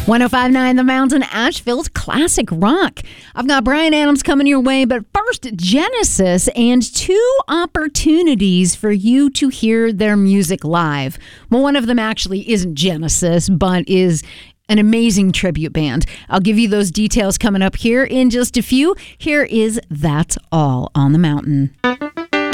105.9 The Mountain, Asheville's classic rock. I've got Bryan Adams coming your way, but first, Genesis and 2 opportunities for you to hear their music live. Well, one of them actually isn't Genesis, but is an amazing tribute band. I'll give you those details coming up here in just a few. Here is That's All on the Mountain.